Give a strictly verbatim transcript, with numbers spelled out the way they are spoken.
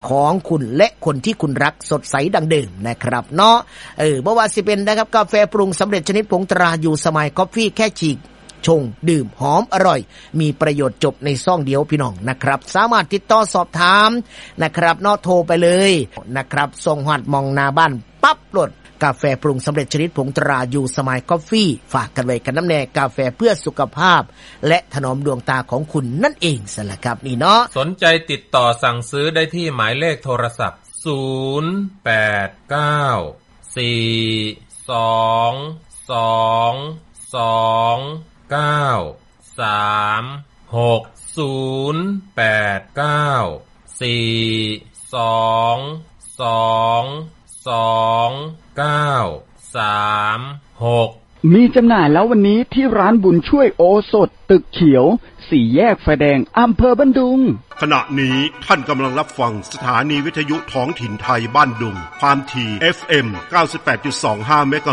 ของคุณและคนที่คุณรักสดใสดังเดิมนะครับเนาะเออบ่ว่าสิเป็นนะครับกาแฟปรุงสำเร็จชนิดผงตราอยู่สมัยกาแฟแค่ฉีกชงดื่มหอมอร่อยมีประโยชน์จบในซองเดียวพี่น้องนะครับสามารถติดต่อสอบถามนะครับเนาะโทรไปเลยนะครับส่งฮอดมองหน้าบ้านปั๊บโหลดกาแฟปรุงสำเร็จชนิดผงตราอยู่สมัยกาแฟฝากกันไว้กันน้ำแน่กาแฟเพื่อสุขภาพและถนอมดวงตาของคุณนั่นเองซะละครับนี่เนาะสนใจติดต่อสั่งซื้อได้ที่หมายเลขโทรศัพท์ศูนย์ แปด เก้า สี่ สอง สอง สอง เก้า สาม หก ศูนย์ แปด เก้า สี่ สอง สอง สอง เก้า สาม หกมีจำหน่ายแล้ววันนี้ที่ร้านบุญช่วยโอสถตึกเขียวสี่แยกไฟแดงอำเภอบ้านดุงขณะนี้ท่านกำลังรับฟังสถานีวิทยุท้องถิ่นไทยบ้านดุงความถี่ เอฟ เอ็ม เก้าสิบแปดจุดสองห้า เมกะ